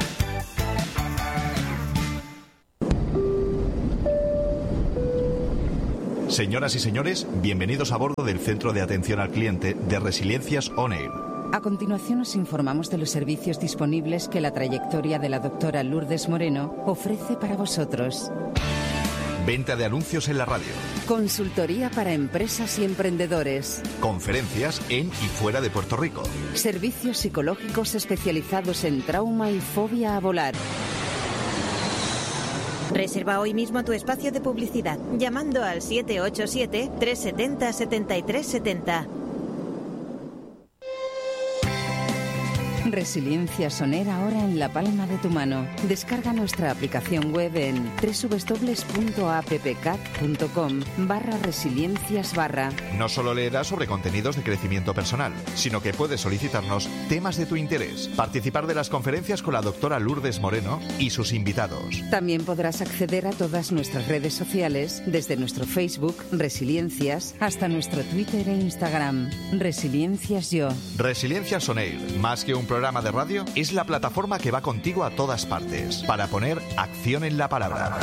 Señoras y señores, bienvenidos a bordo del Centro de Atención al Cliente de Resiliencias On Air. A continuación os informamos de los servicios disponibles que la trayectoria de la doctora Lourdes Moreno ofrece para vosotros. Venta de anuncios en la radio. Consultoría para empresas y emprendedores. Conferencias en y fuera de Puerto Rico. Servicios psicológicos especializados en trauma y fobia a volar. Reserva hoy mismo tu espacio de publicidad llamando al siete ocho siete, tres siete cero, siete tres siete cero. Resiliencia Soner ahora en la palma de tu mano. Descarga nuestra aplicación web en www.appcat.com barra resiliencias barra. No solo leerás sobre contenidos de crecimiento personal, sino que puedes solicitarnos temas de tu interés, participar de las conferencias con la doctora Lourdes Moreno y sus invitados. También podrás acceder a todas nuestras redes sociales, desde nuestro Facebook, Resiliencias, hasta nuestro Twitter e Instagram, Resiliencias Yo. Resiliencia Soner, más que un programa de radio, es la plataforma que va contigo a todas partes para poner acción en la palabra.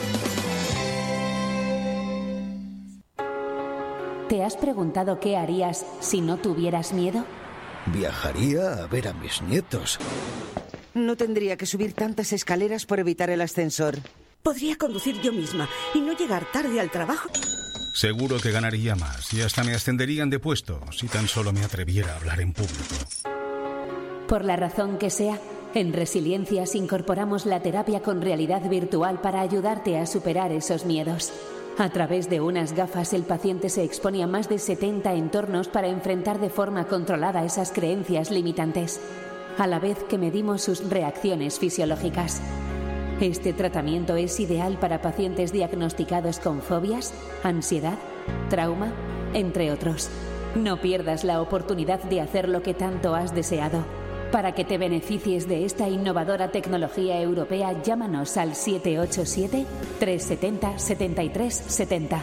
¿Te has preguntado qué harías si no tuvieras miedo? Viajaría a ver a mis nietos. No tendría que subir tantas escaleras por evitar el ascensor. Podría conducir yo misma y no llegar tarde al trabajo. Seguro que ganaría más y hasta me ascenderían de puesto si tan solo me atreviera a hablar en público. Por la razón que sea, en Resiliencias incorporamos la terapia con realidad virtual para ayudarte a superar esos miedos. A través de unas gafas, el paciente se expone a más de setenta entornos para enfrentar de forma controlada esas creencias limitantes, a la vez que medimos sus reacciones fisiológicas. Este tratamiento es ideal para pacientes diagnosticados con fobias, ansiedad, trauma, entre otros. No pierdas la oportunidad de hacer lo que tanto has deseado. Para que te beneficies de esta innovadora tecnología europea, llámanos al siete ocho siete, tres siete cero, siete tres siete cero.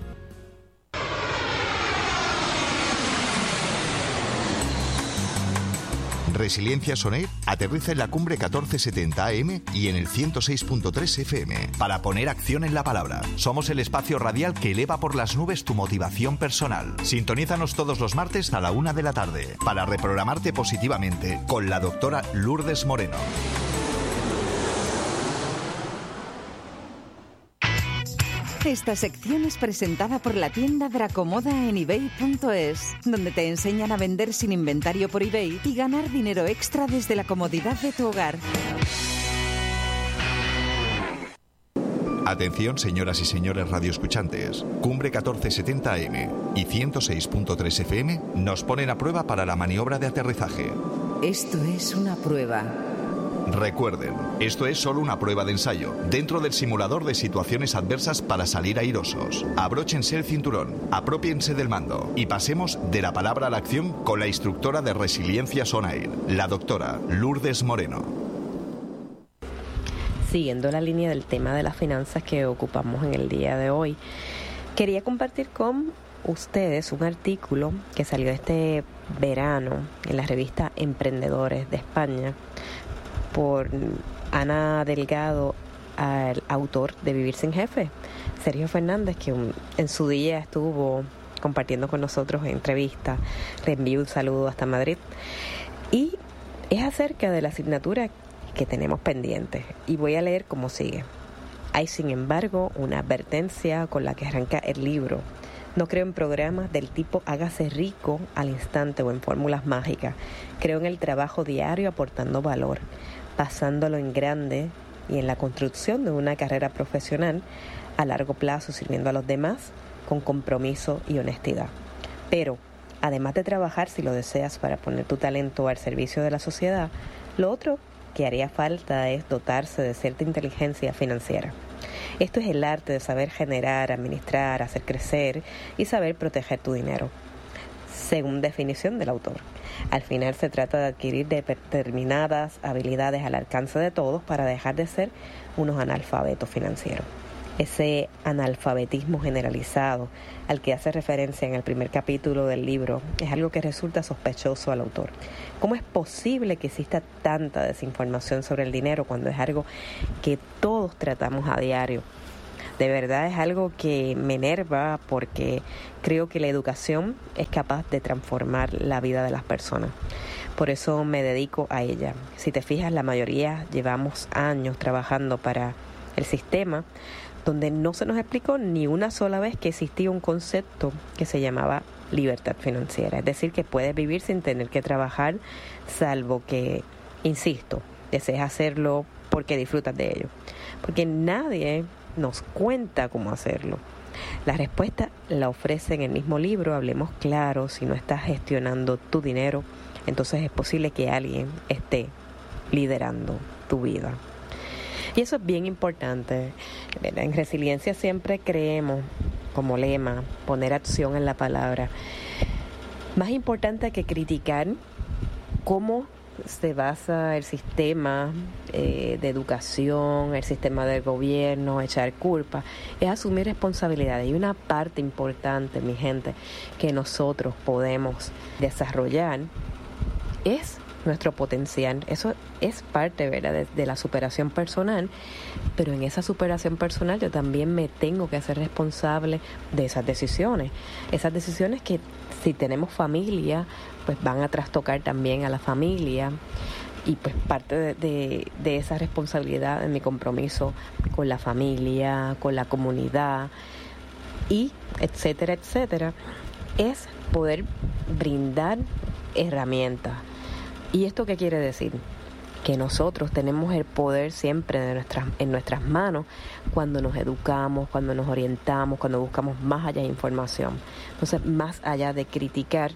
Resiliencia Soner aterriza en la cumbre catorce setenta A M y en el ciento seis punto tres F M para poner acción en la palabra. Somos el espacio radial que eleva por las nubes tu motivación personal. Sintonízanos todos los martes a la una de la tarde para reprogramarte positivamente con la doctora Lourdes Moreno. Esta sección es presentada por la tienda Dracomoda en ebay punto es, donde te enseñan a vender sin inventario por eBay y ganar dinero extra desde la comodidad de tu hogar. Atención, señoras y señores radioescuchantes. Cumbre catorce setenta A M y ciento seis punto tres F M nos ponen a prueba para la maniobra de aterrizaje. Esto es una prueba. Recuerden, esto es solo una prueba de ensayo, dentro del simulador de situaciones adversas para salir airosos. Abróchense el cinturón, apropiense del mando y pasemos de la palabra a la acción con la instructora de Resiliencia Sonair, la doctora Lourdes Moreno. Siguiendo la línea del tema de las finanzas que ocupamos en el día de hoy, quería compartir con ustedes un artículo que salió este verano en la revista Emprendedores de España por Ana Delgado, al autor de Vivir sin Jefe, Sergio Fernández, que un, en su día estuvo compartiendo con nosotros en entrevista. Le envío un saludo hasta Madrid. Y es acerca de la asignatura que tenemos pendiente. Y voy a leer como sigue. Hay, sin embargo, una advertencia con la que arranca el libro. No creo en programas del tipo hágase rico al instante o en fórmulas mágicas. Creo en el trabajo diario aportando valor, pasándolo en grande y en la construcción de una carrera profesional a largo plazo, sirviendo a los demás con compromiso y honestidad. Pero, además de trabajar, si lo deseas, para poner tu talento al servicio de la sociedad, lo otro que haría falta es dotarse de cierta inteligencia financiera. Esto es el arte de saber generar, administrar, hacer crecer y saber proteger tu dinero. según definición del autor. Al final se trata de adquirir determinadas habilidades al alcance de todos para dejar de ser unos analfabetos financieros. Ese analfabetismo generalizado al que hace referencia en el primer capítulo del libro es algo que resulta sospechoso al autor. ¿Cómo es posible que exista tanta desinformación sobre el dinero cuando es algo que todos tratamos a diario? De verdad es algo que me enerva porque creo que la educación es capaz de transformar la vida de las personas. Por eso me dedico a ella. Si te fijas, la mayoría llevamos años trabajando para el sistema donde no se nos explicó ni una sola vez que existía un concepto que se llamaba libertad financiera. Es decir, que puedes vivir sin tener que trabajar, salvo que, insisto, desees hacerlo porque disfrutas de ello. Porque nadie nos cuenta cómo hacerlo. La respuesta la ofrece en el mismo libro. Hablemos claro. Si no estás gestionando tu dinero, entonces es posible que alguien esté liderando tu vida. Y eso es bien importante. En Resiliencia siempre creemos, como lema, poner acción en la palabra. Más importante que criticar cómo se basa el sistema eh, de educación, el sistema del gobierno, echar culpa, es asumir responsabilidades. Y una parte importante, mi gente, que nosotros podemos desarrollar es nuestro potencial. Eso es parte, ¿verdad?, de, de la superación personal, pero en esa superación personal yo también me tengo que hacer responsable de esas decisiones. Esas decisiones que, si tenemos familia, pues van a trastocar también a la familia, y pues parte de, de, de esa responsabilidad, de mi compromiso con la familia, con la comunidad, y etcétera, etcétera, es poder brindar herramientas. ¿Y esto qué quiere decir? Que nosotros tenemos el poder siempre de nuestras, en nuestras manos cuando nos educamos, cuando nos orientamos, cuando buscamos más allá de información. Entonces, más allá de criticar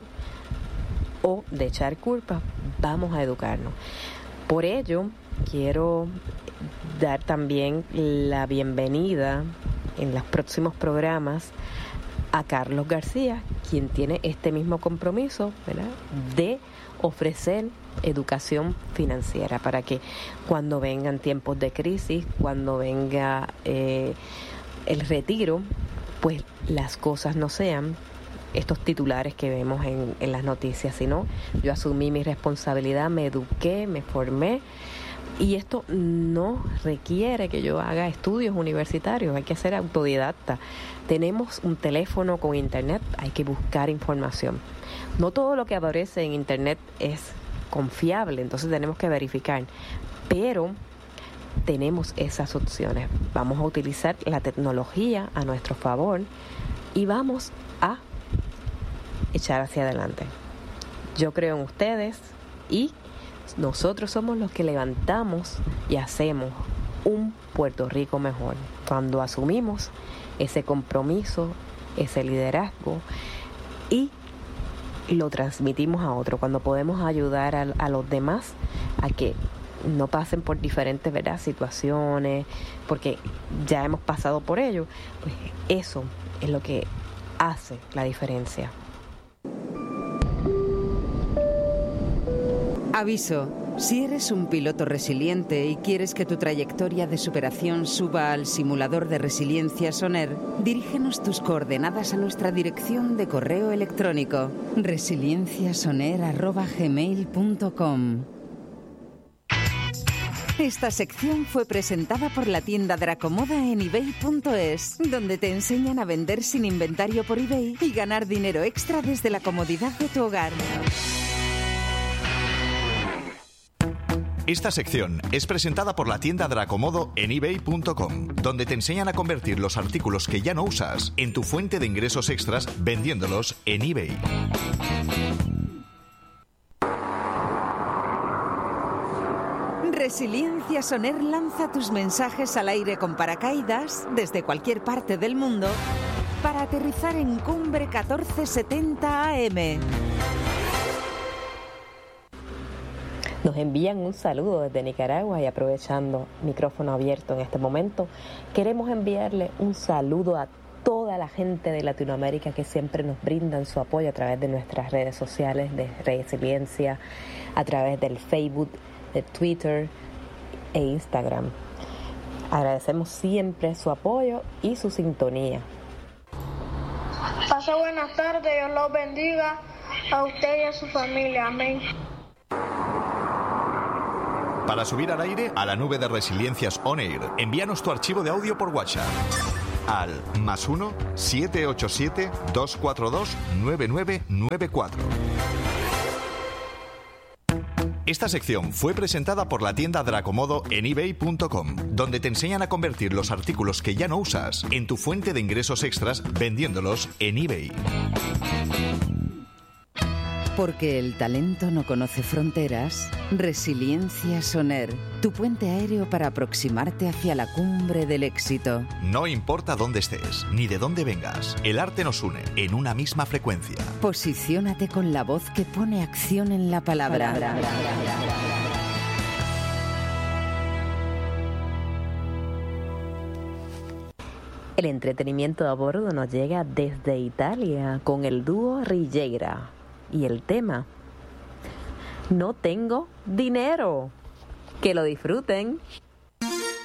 o de echar culpa, vamos a educarnos. Por ello, quiero dar también la bienvenida en los próximos programas a Carlos García, quien tiene este mismo compromiso, ¿verdad?, de ofrecer educación financiera para que cuando vengan tiempos de crisis, cuando venga eh, el retiro, pues las cosas no sean estos titulares que vemos en, en las noticias, sino yo asumí mi responsabilidad, me eduqué, me formé, y esto no requiere que yo haga estudios universitarios, hay que ser autodidacta. Tenemos un teléfono con internet, hay que buscar información. No todo lo que aparece en internet es confiable, entonces tenemos que verificar, pero tenemos esas opciones. Vamos a utilizar la tecnología a nuestro favor y vamos a echar hacia adelante. Yo creo en ustedes y nosotros somos los que levantamos y hacemos un Puerto Rico mejor cuando asumimos ese compromiso, ese liderazgo y lo transmitimos a otro, cuando podemos ayudar a, a los demás a que no pasen por diferentes, ¿verdad?, situaciones, porque ya hemos pasado por ello, pues eso es lo que hace la diferencia. Aviso, si eres un piloto resiliente y quieres que tu trayectoria de superación suba al simulador de resiliencia Soner, dirígenos tus coordenadas a nuestra dirección de correo electrónico resilienciasoner arroba gmail punto com. Esta sección fue presentada por la tienda Dracomoda en ebay punto es, donde te enseñan a vender sin inventario por eBay y ganar dinero extra desde la comodidad de tu hogar. Esta sección es presentada por la tienda Dracomodo en ebay punto com, donde te enseñan a convertir los artículos que ya no usas en tu fuente de ingresos extras vendiéndolos en eBay. Resiliencia Soner lanza tus mensajes al aire con paracaídas desde cualquier parte del mundo para aterrizar en Cumbre catorce setenta A M. Nos envían un saludo desde Nicaragua y, aprovechando micrófono abierto en este momento, queremos enviarle un saludo a toda la gente de Latinoamérica que siempre nos brindan su apoyo a través de nuestras redes sociales de Resiliencia, a través del Facebook, de Twitter e Instagram. Agradecemos siempre su apoyo y su sintonía. Pase buenas tardes, Dios los bendiga a usted y a su familia. Amén. Para subir al aire a la nube de Resiliencias On Air, envíanos tu archivo de audio por WhatsApp al más uno siete ocho siete dos cuatro dos nueve nueve nueve cuatro. Esta sección fue presentada por la tienda Dracomodo en ebay punto com, donde te enseñan a convertir los artículos que ya no usas en tu fuente de ingresos extras vendiéndolos en eBay. Porque el talento no conoce fronteras, Resiliencia Soner, tu puente aéreo para aproximarte hacia la cumbre del éxito. No importa dónde estés, ni de dónde vengas, el arte nos une en una misma frecuencia. Posiciónate con la voz que pone acción en la palabra. El entretenimiento a bordo nos llega desde Italia con el dúo Rilleira. Y el tema, no tengo dinero. Que lo disfruten.